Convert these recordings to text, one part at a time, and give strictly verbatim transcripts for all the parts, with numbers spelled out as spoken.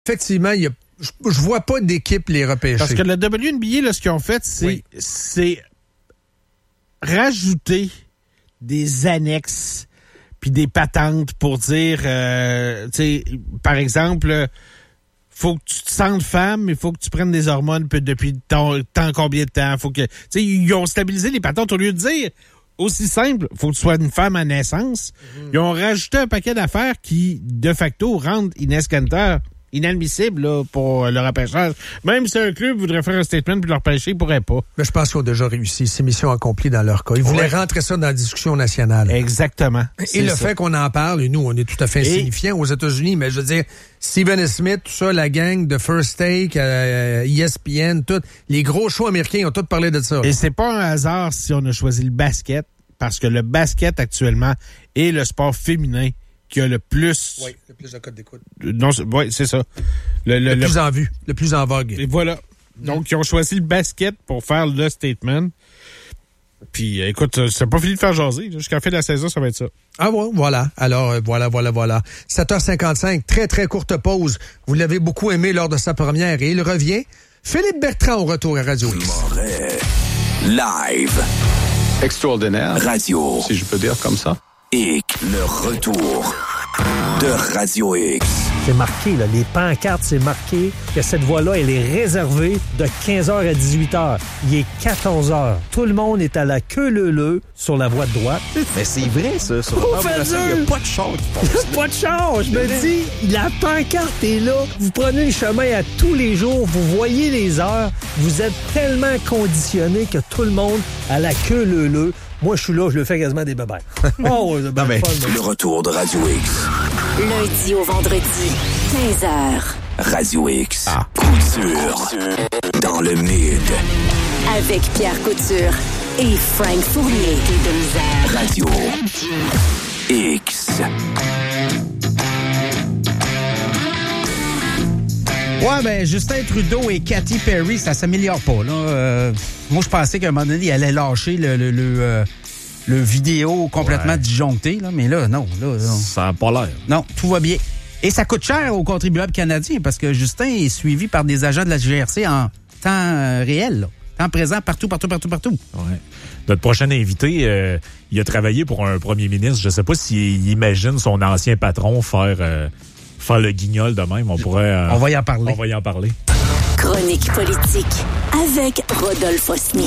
effectivement, il y a, je, je vois pas d'équipe les repêcher. Parce que la W N B A, là, ce qu'ils ont fait, c'est, oui. c'est rajouter des annexes puis des patentes pour dire, euh, tu sais, par exemple, faut que tu te sentes femme, il faut que tu prennes des hormones depuis tant, tant combien de temps. Faut que, tu sais, ils ont stabilisé les patentes au lieu de dire aussi simple, faut que tu sois une femme à naissance. Mm-hmm. Ils ont rajouté un paquet d'affaires qui, de facto, rendent Inès Kanter inadmissible là, pour le repêchage. Même si un club voudrait faire un statement puis le repêcher, il pourrait pas. Mais je pense qu'ils ont déjà réussi. C'est mission accomplie dans leur cas. Ils voulaient ouais. rentrer ça dans la discussion nationale. Exactement. Et c'est le ça. fait qu'on en parle, et nous, on est tout à fait insignifiants aux États-Unis, mais je veux dire, Stephen Smith, tout ça, la gang de First Take, euh, E S P N, tout, les gros shows américains ont tous parlé de ça. Et c'est pas un hasard si on a choisi le basket, parce que le basket actuellement est le sport féminin qui a le plus... Oui, le plus de codes d'écoute. Non, oui, c'est ça. Le, le, le plus le... en vue, le plus en vogue. Et voilà. Donc, ils ont choisi le basket pour faire le statement. Puis, écoute, c'est pas fini de faire jaser. Jusqu'à la fin de la saison, ça va être ça. Ah ouais, voilà. Alors, euh, voilà, voilà, voilà. sept heures cinquante-cinq, très, très courte pause. Vous l'avez beaucoup aimé lors de sa première et il revient. Philippe Bertrand au retour à Radio X. Live. Extraordinaire. Radio. Si je peux dire comme ça. Et le retour de Radio X. C'est marqué, là. Les pancartes, c'est marqué que cette voie-là, elle est réservée de quinze heures à dix-huit heures. Il est quatorze heures. Tout le monde est à la queue leu-leu sur la voie de droite. Mais c'est vrai, ça. Sur oh, la il n'y a pas de char qui passe. Pas de char. Je me dis, la pancarte est là. Vous prenez le chemin à tous les jours. Vous voyez les heures. Vous êtes tellement conditionné que tout le monde a la queue leu-leu. Moi, je suis là, je le fais quasiment des bébés. Oh, ouais, ben, mais... fun, le retour de Radio X. Lundi au vendredi, quinze heures. Radio X. Ah. Couture. Dans le mid. Avec Pierre Couture et Frank Fournier. Radio X. Ouais, ben Justin Trudeau et Katy Perry, ça s'améliore pas, là. Euh, moi, je pensais qu'à un moment donné, il allait lâcher le, le, le, euh, le vidéo complètement ouais. disjoncté, là. Mais là, non, là, non. Ça n'a pas l'air. Non, tout va bien. Et ça coûte cher aux contribuables canadiens parce que Justin est suivi par des agents de la G R C en temps euh, réel, là. Temps présent partout, partout, partout, partout. Ouais. Notre prochain invité, euh, il a travaillé pour un premier ministre. Je sais pas s'il imagine son ancien patron faire... Euh, faire le guignol de même, on pourrait... Euh, on va y en parler. On va y en parler. Chronique politique avec Rodolphe Osny.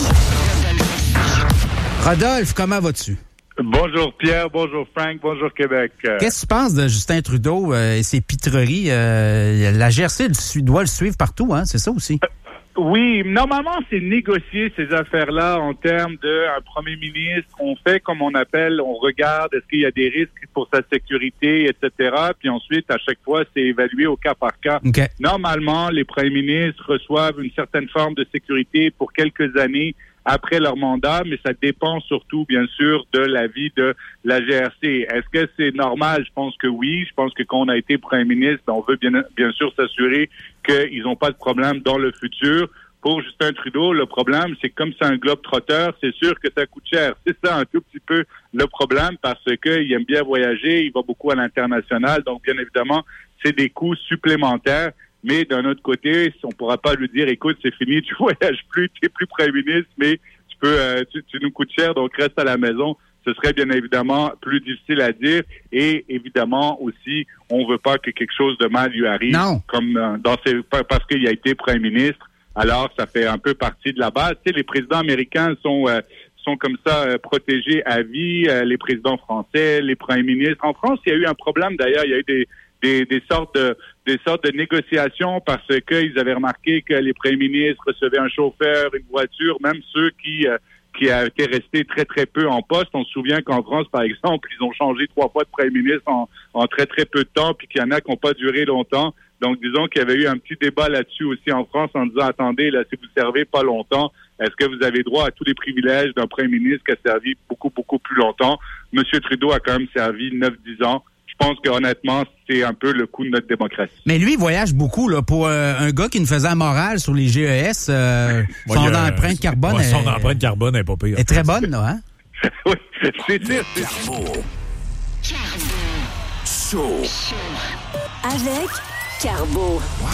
Rodolphe, comment vas-tu? Bonjour Pierre, bonjour Frank, bonjour Québec. Qu'est-ce que tu penses de Justin Trudeau euh, et ses pitreries? Euh, la G R C doit le suivre partout, hein? C'est ça aussi? Euh, oui, normalement, c'est négocier ces affaires-là en termes d'un premier ministre. On fait comme on appelle, on regarde, est-ce qu'il y a des risques pour sa sécurité, et cetera. Puis ensuite, à chaque fois, c'est évalué au cas par cas. Okay. Normalement, les premiers ministres reçoivent une certaine forme de sécurité pour quelques années après leur mandat, mais ça dépend surtout, bien sûr, de l'avis de la G R C. Est-ce que c'est normal? Je pense que oui. Je pense que quand on a été premier ministre, on veut bien, bien sûr s'assurer qu'ils n'ont pas de problème dans le futur. Pour Justin Trudeau, le problème, c'est que comme c'est un globe-trotteur, c'est sûr que ça coûte cher. C'est ça un tout petit peu le problème parce qu'il aime bien voyager, il va beaucoup à l'international, donc bien évidemment, c'est des coûts supplémentaires. Mais d'un autre côté, on ne pourra pas lui dire, écoute, c'est fini, tu voyages plus, tu n'es plus premier ministre, mais tu peux, euh, tu, tu nous coûtes cher, donc reste à la maison. Ce serait bien évidemment plus difficile à dire. Et évidemment aussi, on veut pas que quelque chose de mal lui arrive. Non. Comme euh, dans ses, parce qu'il a été premier ministre. Alors, ça fait un peu partie de la base. Tu sais, les présidents américains sont euh, sont comme ça euh, protégés à vie. Euh, les présidents français, les premiers ministres. En France, il y a eu un problème d'ailleurs. Il y a eu des Des, des sortes de des sortes de négociations parce qu'ils avaient remarqué que les premiers ministres recevaient un chauffeur, une voiture, même ceux qui euh, qui étaient restés très très peu en poste. On se souvient qu'en France, par exemple, ils ont changé trois fois de premier ministre en, en très très peu de temps, puis qu'il y en a qui n'ont pas duré longtemps. Donc disons qu'il y avait eu un petit débat là-dessus aussi en France en disant attendez, là, si vous servez pas longtemps, est-ce que vous avez droit à tous les privilèges d'un premier ministre qui a servi beaucoup beaucoup plus longtemps? Monsieur Trudeau a quand même servi neuf dix ans. Je pense que honnêtement, c'est un peu le coup de notre démocratie. Mais lui, il voyage beaucoup là pour euh, un gars qui nous faisait la morale sur les G E S. Euh, ouais, son euh, empreinte carbone, ouais, est, son empreinte carbone est pas pire. Est très bonne là, hein? Oui, c'est sûr. Chaud. Avec Carbo.